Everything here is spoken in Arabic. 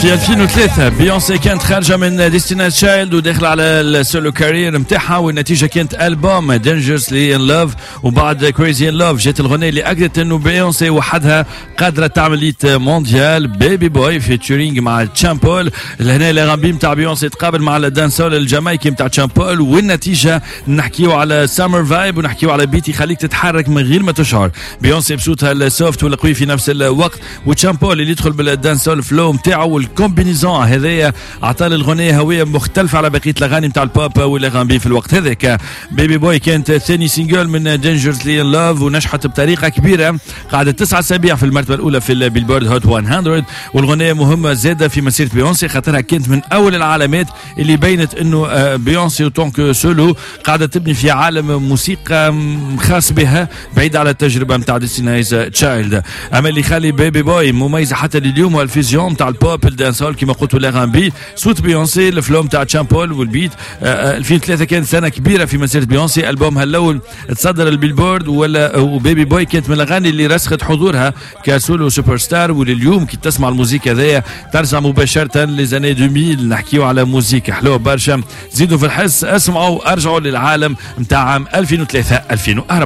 في 2003 بيونسي كانت خارجة من ديستيني تشايلد وداخلة على السولو كارير متاعها، والنتيجة كانت ألبوم دينجرسلي ان لاف. وبعد كريزي ان لاف جات الغنية اللي أكدت أنه بيونسي وحدها قادرة تعمل ليت مونديال، بيبي بوي فيتشورينج مع تشامبول. لهنا الأغاني متاع بيونسي تقابل مع الدانسول الجامايكي متاع تشامبول، والنتيجة نحكيو على سامر فايب ونحكيو على بيتي خليك تتحرك من غير ما تشعر. بيونسي بصوتها السوفت والقوي في نفس الوقت، وتشامبول اللي يدخل بالدانسول فلو متاعه والكومبينيزون هذايا عطى للغنية هوية مختلفة على بقية الأغاني متاع البوب والأغاني في الوقت هذاك. بيبي بوي كانت ثاني سينجل من دينجرسلي ان لاف ونجحت بطريقة كبيرة، قعدت 9 أسابيع في المرتبة الأولى في البيلبورد هوت 100. والغنية مهمة زادة في مسيرة بيونسي خاطرها كانت من أول العلامات اللي بينت إنه بيونسي طونك سولو قاعدة تبني في عالم موسيقى خاص بها بعيد على التجربة متاع ديستينيز تشايلد. أما اللي يخلي بيبي بوي مميزة حتى لليوم والفيزيون متاع البوب الدانسول كما قلت والأغاني، صوت بيونسي، الفلو متاع تشامبول والبيت. 2003 كانت سنة كبيرة في مسيرة بيونسي، ألبومها الأول تصدر البيلبورد وبيبي بوي كانت من الأغاني اللي رسخت حضورها كسولو سوبر ستار. ولليوم كي تسمع الموسيقى هذيا ترجع مباشرة لزاني 2000، نحكيو على موسيقى حلوة برشا. زيدوا في الحس، اسمعوا، ارجعوا للعالم متاع عام 2003 2004.